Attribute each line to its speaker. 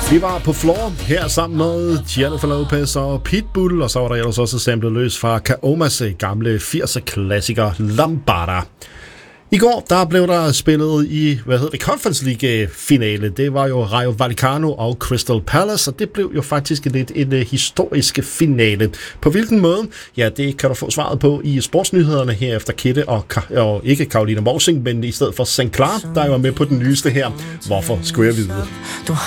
Speaker 1: Vi var på floor her sammen med Jennifer Lopez og Pitbull, og så var der ellers også samlet løs fra Kaomas gamle 80'er klassiker Lambada. I går der blev der spillet i Conference League finale. Det var jo Rayo Vallecano og Crystal Palace, og det blev jo faktisk lidt en historisk finale. På hvilken måde? Ja, det kan du få svaret på i sportsnyhederne her efter Kitte og ikke Carolina Morsing, men i stedet for St. Clar, der er jo med på den nyeste her. Hvorfor skulle jeg vide?